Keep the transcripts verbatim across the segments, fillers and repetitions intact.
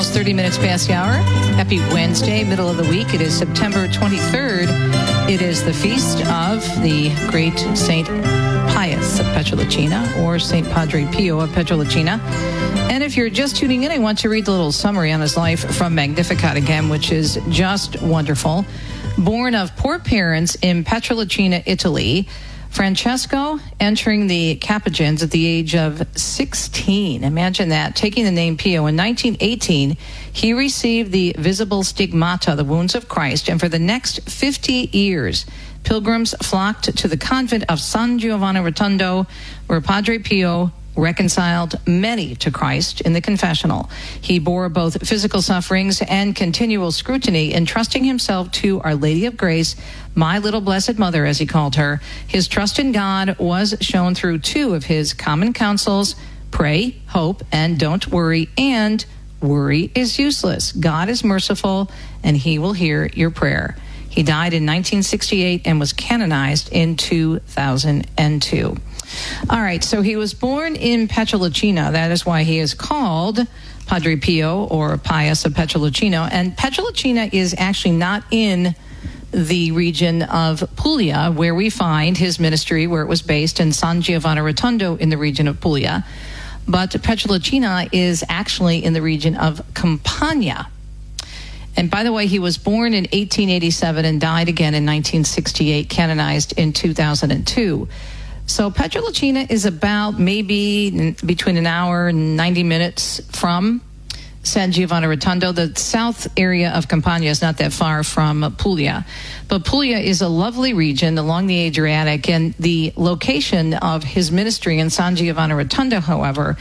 almost thirty minutes past the hour. Happy Wednesday, middle of the week. It is September twenty-third. It is the feast of the great Saint Pius of Pietrelcina, or Saint Padre Pio of Pietrelcina. And if you're just tuning in, I want to read the little summary on his life from Magnificat again, which is just wonderful. Born of poor parents in Pietrelcina, Italy, Francesco entering the Capuchins at the age of sixteen. Imagine that, taking the name Pio. In nineteen eighteen, he received the visible stigmata, the wounds of Christ, and for the next fifty years, pilgrims flocked to the convent of San Giovanni Rotondo, where Padre Pio reconciled many to Christ in the confessional. He bore both physical sufferings and continual scrutiny, entrusting himself to Our Lady of Grace, my little blessed mother, as he called her. His trust in God was shown through two of his common counsels: pray, hope, and don't worry, and worry is useless. God is merciful, and he will hear your prayer. He died in nineteen sixty-eight and was canonized in two thousand two. All right, so he was born in Pietrelcina. That is why he is called Padre Pio, or Pius of Pietrelcina. And Pietrelcina is actually not in the region of Puglia, where we find his ministry, where it was based in San Giovanni Rotondo in the region of Puglia. But Pietrelcina is actually in the region of Campania. And by the way, he was born in eighteen eighty-seven and died again in nineteen sixty-eight, canonized in two thousand two. So Pietrelcina is about maybe between an hour and ninety minutes from San Giovanni Rotondo. The south area of Campania is not that far from Puglia. But Puglia is a lovely region along the Adriatic, and the location of his ministry in San Giovanni Rotondo, however,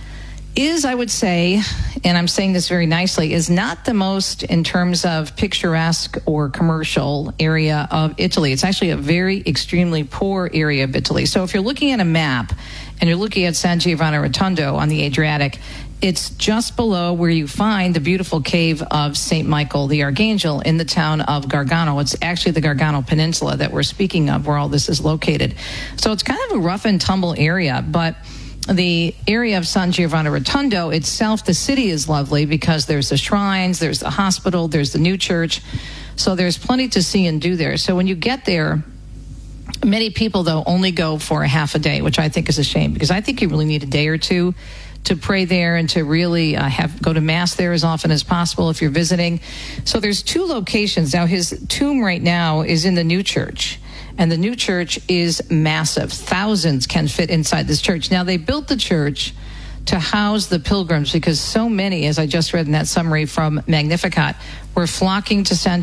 is, I would say, and I'm saying this very nicely, is not the most in terms of picturesque or commercial area of Italy. It's actually a very extremely poor area of Italy. So if you're looking at a map and you're looking at San Giovanni Rotondo on the Adriatic, it's just below where you find the beautiful cave of Saint Michael the Archangel in the town of Gargano. It's actually the Gargano Peninsula that we're speaking of, where all this is located. So it's kind of a rough and tumble area, but the area of San Giovanni Rotondo itself, the city is lovely because there's the shrines, there's the hospital, there's the new church. So there's plenty to see and do there. So when you get there, many people, though, only go for a half a day, which I think is a shame, because I think you really need a day or two to pray there and to really uh, have go to Mass there as often as possible if you're visiting. So there's two locations. Now, his tomb right now is in the new church. And the new church is massive. Thousands can fit inside this church. Now, they built the church to house the pilgrims because so many, as I just read in that summary from Magnificat, were flocking to San